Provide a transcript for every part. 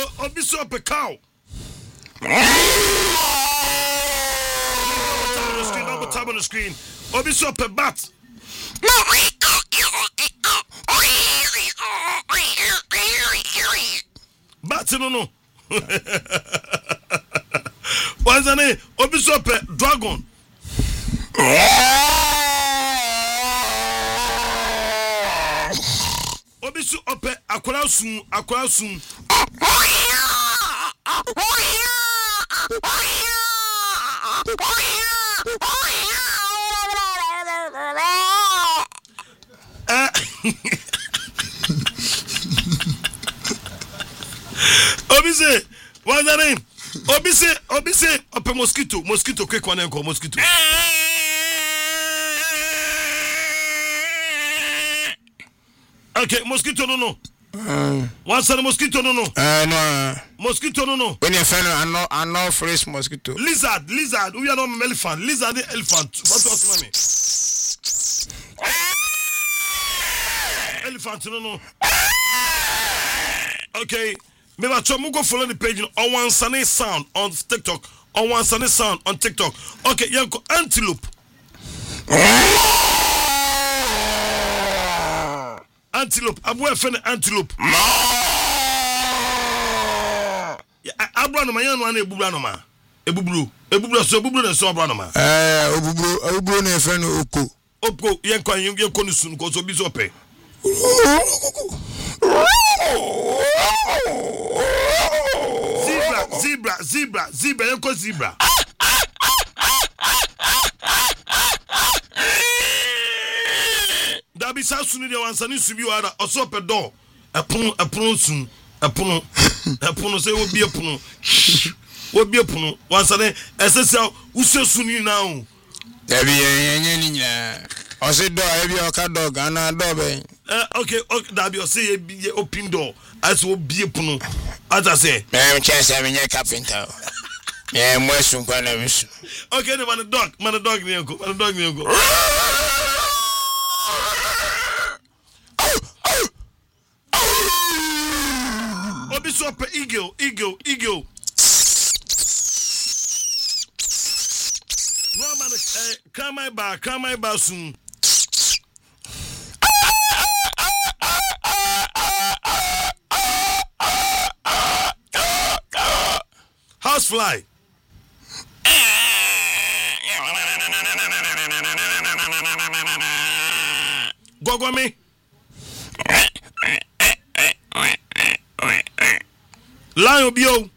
Obiso pe cow. Tab on the screen. Obiso pe bat. Bat no. What's the name? Obiso pe dragon. Obiso ope akwara sun. Obise, what's the name? Obise, ope mosquito, quick one and mosquito. Okay, mosquito no. What's the mosquito no? No. Mosquito no. When you find I know fresh mosquito. Lizard. We are not elephant. Lizard, elephant. What was mommy? Elephant no. Okay. Maybe I try to go follow the page on one sunny sound on TikTok. On one sunny sound on TikTok. Okay, you go antelope. Antelope. Abu efene antelope. Abu no ma yan no na ebubra no ma. Ebubru so abra no ma. Obubru na efene oko. Oko yen kwa no sun ko so bi so pe. Zebra yen ko zebra. Dabi sa sunu de wansani subi wada oso pe do epunu sun epunu se obi epunu wansane esesa usesuni na o dabi yen ni nyina o se do ebi o ka dog ana do be okay dabi o se ebi open door as obi epunu as I say chance me nya carpenter mo sun kwa na bisu okay the man dog ni enko Obiso pe eagle. No man, come my ba soon. Housefly. Go me. Lion bio.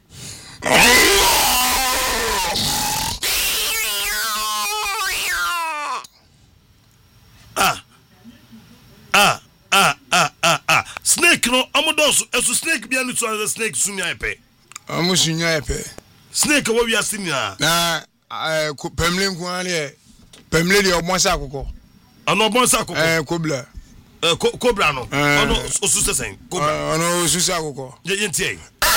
Snake no amodos eso snake bia no so snake sunya epe. Amusunya epe. Snake wo wi asinia. Na pemle nkuan le pemle de omonsa akoko. Ano omonsa akoko. Cobra. Cobra no. Ono osusa sen. Cobra. Ono osusa akoko. Ye ntie.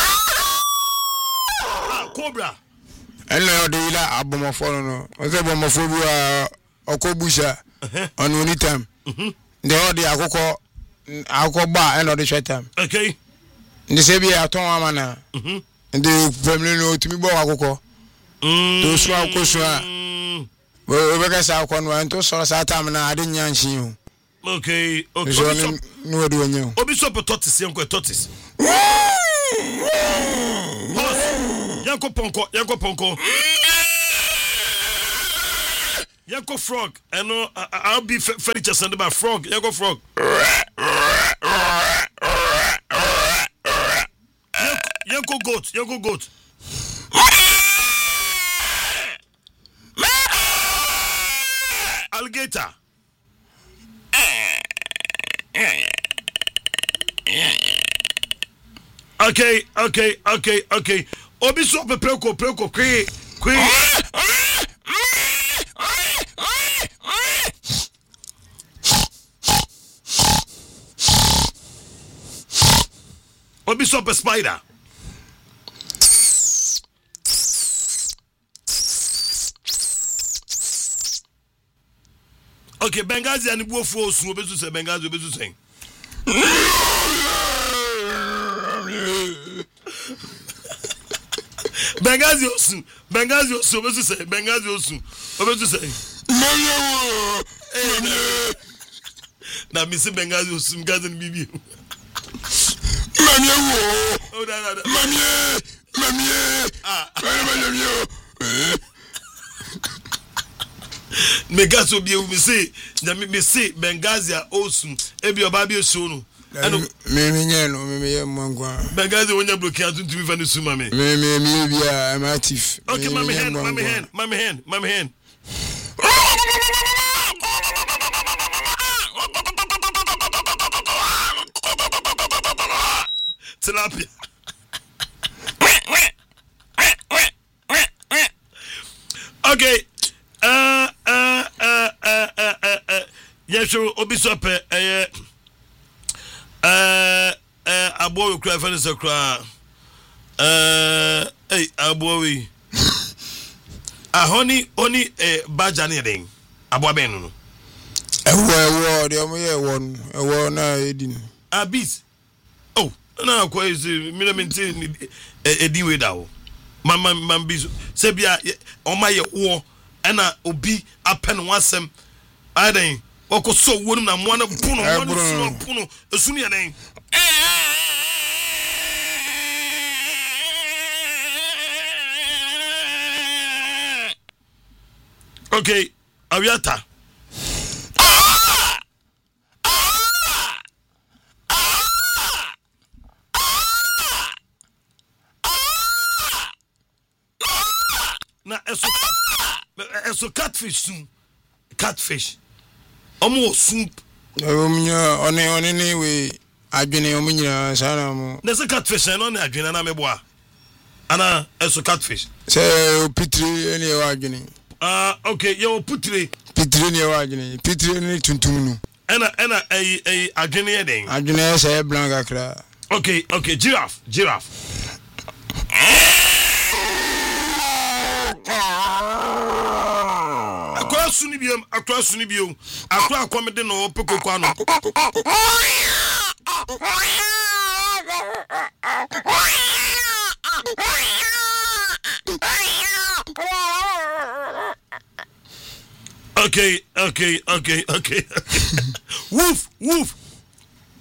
Cobra. Elo de ila abomofo no. Oze bomofo bi okobusha. On any time. The all the akoko ba and the short time. Okay. The sebi aton amana. The family no to me bo akoko. To so akosua. We be ka sa akon wan to so sa time na adin yanshin. Okay. So no do nyu. Obi so tortoise yanko tortoise. Yanko ponko. Yanko frog. And I'll be furniture send about frog. Yanko frog. Yanko goat. Alligator. Okay. Obi so preko kwe. Obi so spider. Okay, Benghazi and Buofo so obesu se Benghazi obesu sen. Benghazi osun obesu say Benghazi osun obesu say na me say Benghazi osun Gaza bibi me gaso bi me say Benghazi osun ebi oba bi osun no me ye mangwa Benghazi wonya bloki atuntu mi fa no suma me bia I'm active. Okay, mommy hand. Tilapia. Okay. Yes, obisope abo kra fa no kra abowi ahoni oni baja ne den abo ben no ewo de omo ye won ewo na edin abis oh na kwa is me maintain edi we dawo man bi se bia o ma ye wo na obi apen wasem aden okoso wonum na mo na puno esunu ya den okay awiata na eso catfish omo soup omnya one ni we adwene omnya sana mo na se catfish no na adwene na meboa ana eso catfish se pitri ene wa adwene okay yo pitri ni wa adwene pitri ni tuntum nu ena adwene ye den adwene se blanca kra okay giraffe akwa suni biom akwa akwamede no pekoko ano okay woof